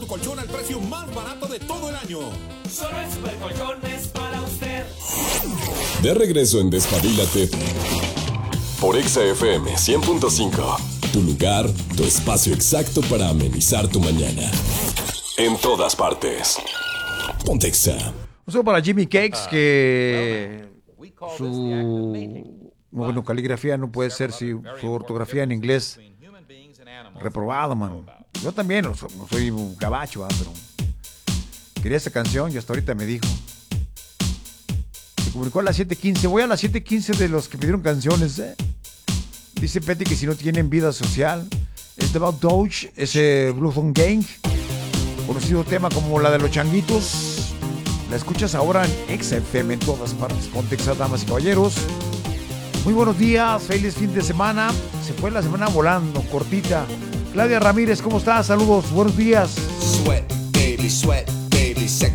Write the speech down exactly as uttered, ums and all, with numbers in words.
tu colchón al precio más barato de todo el año. Solo en Supercolchones para usted. De regreso en Despabilate por Exa F M cien punto cinco. Tu lugar, tu espacio exacto para amenizar tu mañana. En todas partes. Ponte Exa. Un saludo para Jimmy Cakes, que su bueno, caligrafía no puede ser, si su ortografía en inglés reprobado, mano. Yo también no soy, no soy un gabacho, ¿eh? Pero quería esta canción y hasta ahorita me dijo. Se publicó a las siete quince. Voy a las siete quince de los que pidieron canciones, ¿eh? Dice Petty que si no tienen vida social. Es de About Doge, ese Blue Phone Gang, conocido tema como la de los changuitos. La escuchas ahora en Exa F M en todas partes. Ponte Exa, damas y caballeros. Muy buenos días, feliz fin de semana. Se fue la semana volando, cortita. Claudia Ramírez, ¿cómo estás? Saludos, buenos días. Sweat, baby, sweat, baby, sex.